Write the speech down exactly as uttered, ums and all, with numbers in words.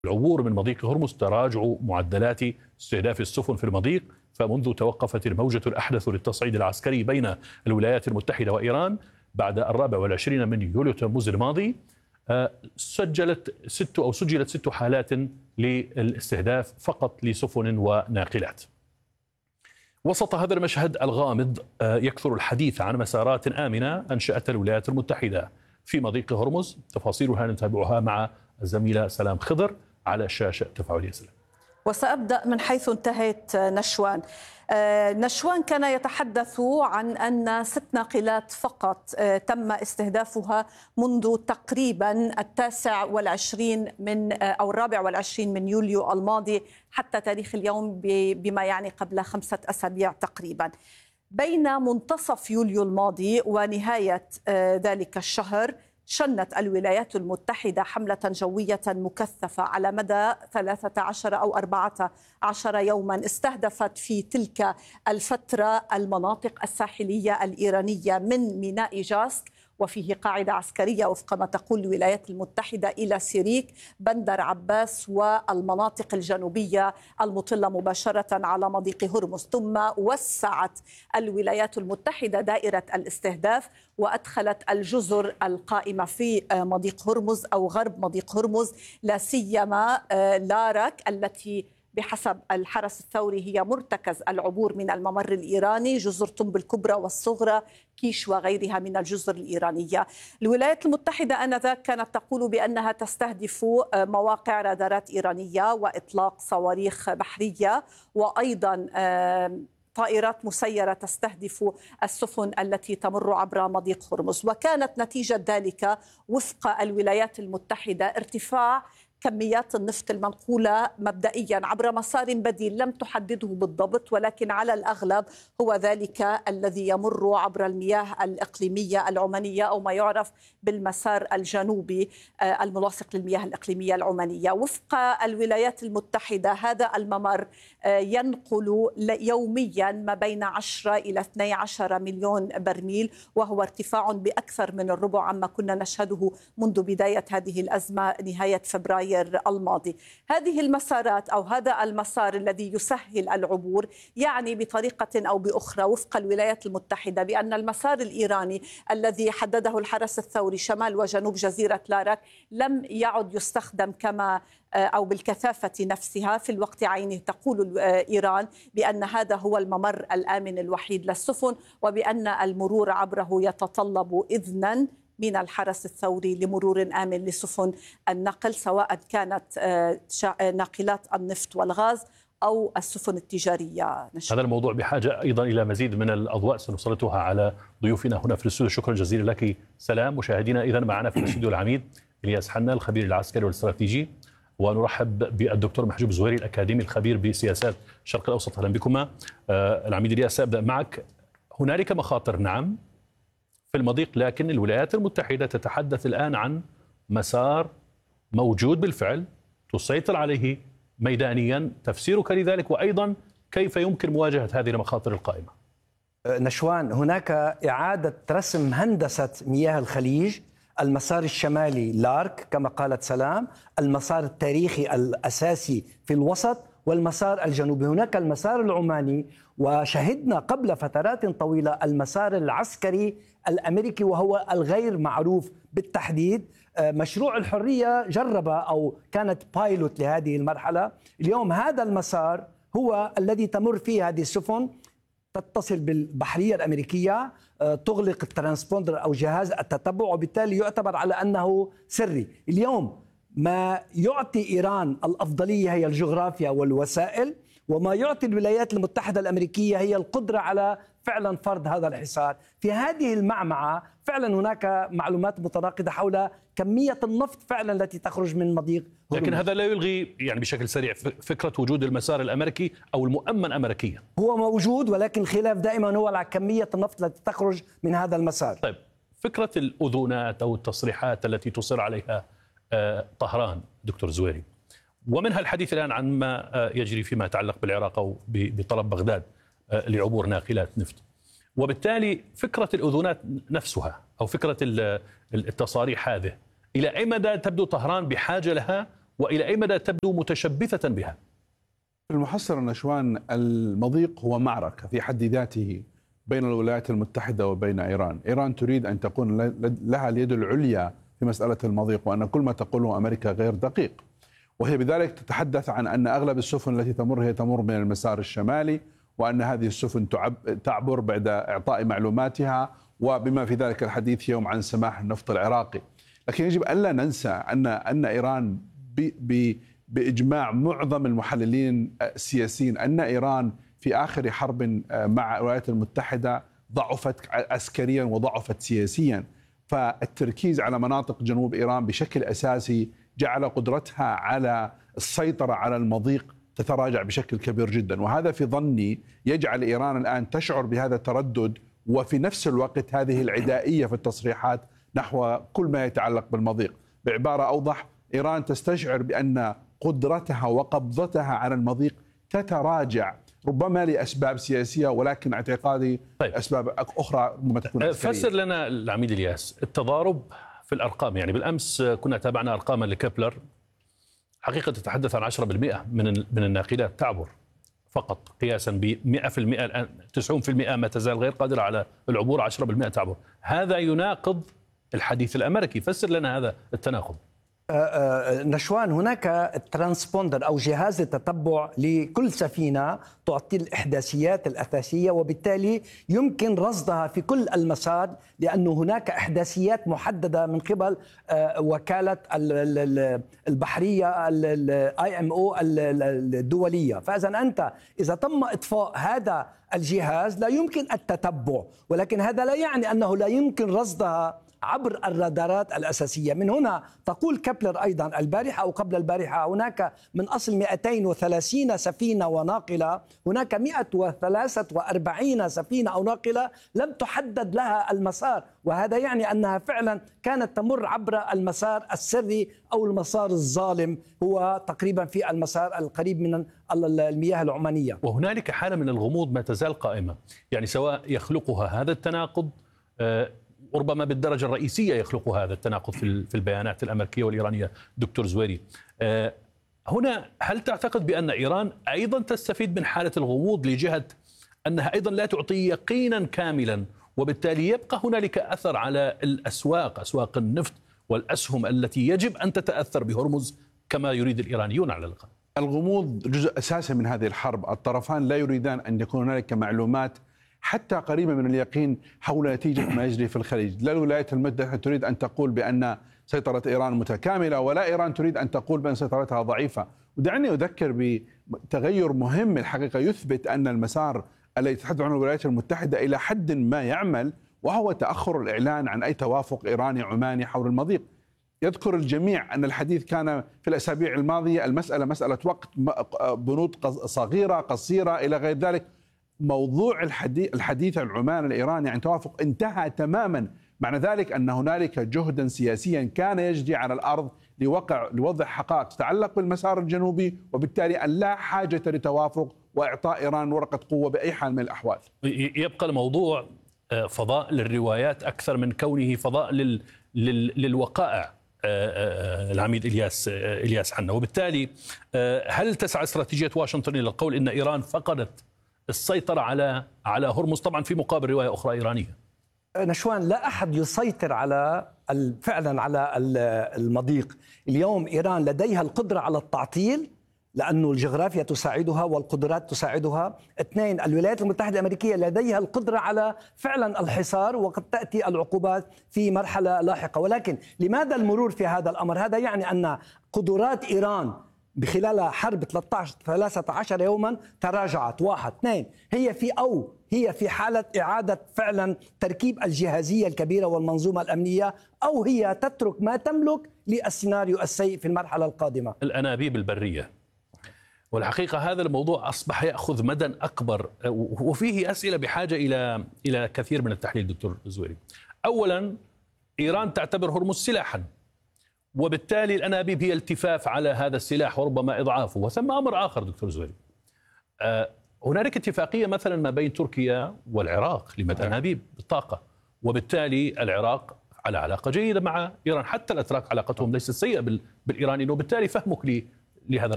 العبور من مضيق هرمز تراجع معدلات استهداف السفن في المضيق، فمنذ توقفت الموجة الأحدث للتصعيد العسكري بين الولايات المتحدة وإيران بعد الرابع والعشرين من يوليو تموز الماضي، سجلت ست أو سجلت ست حالات للاستهداف فقط لسفن وناقلات. وسط هذا المشهد الغامض يكثر الحديث عن مسارات آمنة أنشأتها الولايات المتحدة في مضيق هرمز. تفاصيلها نتابعها مع الزميلة سلام خضر على الشاشة تفاعلية. سلام. وسأبدأ من حيث انتهت نشوان. نشوان كان يتحدث عن أن ست ناقلات فقط تم استهدافها منذ تقريبا التاسع والعشرين من أو الرابع والعشرين من يوليو الماضي حتى تاريخ اليوم، بما يعني قبل خمسة أسابيع تقريبا. بين منتصف يوليو الماضي ونهاية ذلك الشهر شنت الولايات المتحدة حملة جوية مكثفة على مدى ثلاثة عشر أو أربعة عشر يوما، استهدفت في تلك الفترة المناطق الساحلية الإيرانية من ميناء جاسك، وفيه قاعدة عسكرية وفق ما تقول الولايات المتحدة، إلى سيريك، بندر عباس، والمناطق الجنوبية المطلة مباشرة على مضيق هرمز. ثم وسعت الولايات المتحدة دائرة الاستهداف وأدخلت الجزر القائمة في مضيق هرمز أو غرب مضيق هرمز، لا سيما لارك التي بحسب الحرس الثوري هي مرتكز العبور من الممر الإيراني، جزر طنب الكبرى والصغرى، كيش وغيرها من الجزر الإيرانية. الولايات المتحدة آنذاك كانت تقول بأنها تستهدف مواقع رادارات إيرانية وإطلاق صواريخ بحرية، وأيضا طائرات مسيرة تستهدف السفن التي تمر عبر مضيق هرمز. وكانت نتيجة ذلك وفق الولايات المتحدة ارتفاع كميات النفط المنقولة مبدئيا عبر مسار بديل لم تحدده بالضبط، ولكن على الأغلب هو ذلك الذي يمر عبر المياه الإقليمية العمانية أو ما يعرف بالمسار الجنوبي الملاصق للمياه الإقليمية العمانية. وفق الولايات المتحدة هذا الممر ينقل يوميا ما بين عشرة إلى اثني عشر مليون برميل، وهو ارتفاع بأكثر من الربع عما كنا نشهده منذ بداية هذه الأزمة نهاية فبراير الماضي. هذه المسارات أو هذا المسار الذي يسهل العبور يعني بطريقة أو بأخرى وفق الولايات المتحدة بأن المسار الإيراني الذي حدده الحرس الثوري شمال وجنوب جزيرة لارك لم يعد يستخدم كما أو بالكثافة نفسها في الوقت عينه. تقول إيران بأن هذا هو الممر الآمن الوحيد للسفن، وبأن المرور عبره يتطلب إذنا من الحرس الثوري لمرور آمن لسفن النقل، سواء كانت ناقلات النفط والغاز أو السفن التجارية. نشأ. هذا الموضوع بحاجة أيضا إلى مزيد من الأضواء سنسلطها على ضيوفنا هنا في الاستوديو. شكرا جزيلا لك سلام. مشاهدينا، إذن معنا في الاستوديو العميد إلياس حنا الخبير العسكري والاستراتيجي، ونرحب بالدكتور محجوب زويري الأكاديمي الخبير بسياسات الشرق الأوسط. أهلا بكما. آه العميد إلياس، سأبدأ معك. هنالك مخاطر نعم في المضيق، لكن الولايات المتحدة تتحدث الآن عن مسار موجود بالفعل تسيطر عليه ميدانيا. تفسيرك لذلك، وأيضا كيف يمكن مواجهة هذه المخاطر القائمة؟ نشوان، هناك إعادة رسم هندسة مياه الخليج، المسار الشمالي لارك كما قالت سلام، المسار التاريخي الأساسي في الوسط، والمسار الجنوبي. هناك المسار العماني، وشهدنا قبل فترات طويلة المسار العسكري الأمريكي وهو الغير معروف بالتحديد. مشروع الحرية جرب أو كانت بايلوت لهذه المرحلة. اليوم هذا المسار هو الذي تمر فيه هذه السفن، تتصل بالبحرية الأمريكية، تغلق الترانسبوندر أو جهاز التتبع، وبالتالي يعتبر على أنه سري. اليوم ما يعطي إيران الأفضلية هي الجغرافيا والوسائل، وما يعطي الولايات المتحدة الأمريكية هي القدرة على فعلا فرض هذا الحصار. في هذه المعمعة فعلا هناك معلومات متناقضة حول كمية النفط فعلا التي تخرج من مضيق هرمز. لكن هذا لا يلغي يعني بشكل سريع فكرة وجود المسار الأمريكي أو المؤمن أمريكيا. هو موجود، ولكن الخلاف دائما هو على كمية النفط التي تخرج من هذا المسار. طيب، فكرة الأذونات أو التصريحات التي تصر عليها طهران دكتور زويري، ومنها الحديث الآن عن ما يجري فيما يتعلق بالعراق أو بطلب بغداد لعبور ناقلات نفط، وبالتالي فكرة الأذونات نفسها أو فكرة التصاريح هذه إلى أي مدى تبدو طهران بحاجة لها، وإلى أي مدى تبدو متشبثة بها؟ في المحصلة نشوان، المضيق هو معركة في حد ذاته بين الولايات المتحدة وبين إيران. إيران تريد أن تكون لها اليد العليا في مسألة المضيق، وأن كل ما تقوله أمريكا غير دقيق، وهي بذلك تتحدث عن أن أغلب السفن التي تمر هي تمر من المسار الشمالي، وأن هذه السفن تعبر بعد إعطاء معلوماتها، وبما في ذلك الحديث يوم عن سماح النفط العراقي. لكن يجب ألا ننسى أن أن إيران ب ب بإجماع معظم المحللين السياسيين أن إيران في آخر حرب مع الولايات المتحدة ضعفت عسكريا وضعفت سياسيا، فالتركيز على مناطق جنوب إيران بشكل أساسي جعل قدرتها على السيطرة على المضيق تتراجع بشكل كبير جدا، وهذا في ظني يجعل إيران الآن تشعر بهذا التردد، وفي نفس الوقت هذه العدائية في التصريحات نحو كل ما يتعلق بالمضيق. بعبارة أوضح، إيران تستشعر بأن قدرتها وقبضتها على المضيق تتراجع، ربما لأسباب سياسية، ولكن اعتقادي طيب. أسباب أخرى ربما تكون عسكرية. فسر لنا العميد إلياس التضارب في الأرقام. يعني بالأمس كنا تابعنا أرقاما لكبلر حقيقة تتحدث عن عشرة بالمئة من من الناقلات تعبر فقط، قياسا ب مئة بالمئة الآن تسعين بالمئة ما تزال غير قادرة على العبور، عشرة بالمئة تعبر. هذا يناقض الحديث الأمريكي، فسر لنا هذا التناقض. نشوان، هناك ترانسبوندر أو جهاز التتبع لكل سفينة تعطي الإحداثيات الأساسية، وبالتالي يمكن رصدها في كل المسار، لأن هناك إحداثيات محددة من قبل وكالة البحرية الاي ام او الدولية. فإذا أنت إذا تم إطفاء هذا الجهاز لا يمكن التتبع، ولكن هذا لا يعني أنه لا يمكن رصدها عبر الرادارات الأساسية. من هنا تقول كبلر أيضا البارحة أو قبل البارحة هناك من أصل مئتين وثلاثين سفينة وناقلة هناك مئة وثلاثة وأربعين سفينة أو ناقلة لم تحدد لها المسار، وهذا يعني أنها فعلا كانت تمر عبر المسار السري أو المسار الظالم، هو تقريبا في المسار القريب من المياه العمانية. وهنالك حالة من الغموض ما تزال قائمة، يعني سواء يخلقها هذا التناقض آه ربما بالدرجة الرئيسية يخلق هذا التناقض في البيانات الأمريكية والإيرانية. دكتور زويري، هنا هل تعتقد بأن إيران أيضا تستفيد من حالة الغموض لجهة أنها أيضا لا تعطي يقينا كاملا، وبالتالي يبقى هنالك أثر على الأسواق، أسواق النفط والأسهم التي يجب أن تتأثر بهرمز كما يريد الإيرانيون على الأقل؟ الغموض جزء أساسي من هذه الحرب، الطرفان لا يريدان أن يكون هنالك معلومات حتى قريبة من اليقين حول نتيجة ما يجري في الخليج. لا الولايات المتحدة تريد أن تقول بأن سيطرة إيران متكاملة، ولا إيران تريد أن تقول بأن سيطرتها ضعيفة. ودعني أذكر بتغير مهم الحقيقة يثبت أن المسار الذي تتحدث عنه الولايات المتحدة إلى حد ما يعمل، وهو تأخر الإعلان عن أي توافق إيراني عماني حول المضيق. يذكر الجميع أن الحديث كان في الأسابيع الماضية، المسألة مسألة وقت، بنود صغيرة قصيرة إلى غير ذلك. موضوع الحديث, الحديث العمان الإيراني عن توافق انتهى تماما. معنى ذلك أن هنالك جهدا سياسيا كان يجري على الأرض لوقع لوضع حقائق تتعلق بالمسار الجنوبي، وبالتالي أن لا حاجة لتوافق وإعطاء إيران ورقة قوة بأي حال من الأحوال. يبقى الموضوع فضاء للروايات أكثر من كونه فضاء لل... لل... للوقائع. العميد إلياس إلياس حنا، وبالتالي هل تسعى استراتيجية واشنطن إلى القول إن إيران فقدت السيطرة على على هرمز، طبعا في مقابل رواية أخرى إيرانية؟ نشوان، لا أحد يسيطر على فعلا على المضيق. اليوم إيران لديها القدرة على التعطيل لأنه الجغرافيا تساعدها والقدرات تساعدها. اثنين، الولايات المتحدة الأمريكية لديها القدرة على فعلا الحصار، وقد تأتي العقوبات في مرحلة لاحقة. ولكن لماذا المرور في هذا الأمر؟ هذا يعني أن قدرات إيران بخلال حرب ثلاثة عشر يوما تراجعت. واحد. اثنين، هي في أو هي في حالة إعادة فعلا تركيب الجهازية الكبيرة والمنظومة الأمنية، أو هي تترك ما تملك للسيناريو السيء في المرحلة القادمة. الأنابيب البرية. والحقيقة هذا الموضوع أصبح يأخذ مدى أكبر، وفيه أسئلة بحاجة إلى إلى كثير من التحليل. دكتور زويري، أولا إيران تعتبر هرمز سلاحا، وبالتالي الأنابيب هي التفاف على هذا السلاح وربما إضعافه. وثم أمر آخر دكتور زويري، آه هنالك اتفاقية مثلا ما بين تركيا والعراق لمد أنابيب بالطاقة، وبالتالي العراق على علاقة جيدة مع إيران، حتى الأتراك علاقتهم ليست سيئة بالإيرانيين، وبالتالي فهمك لهذا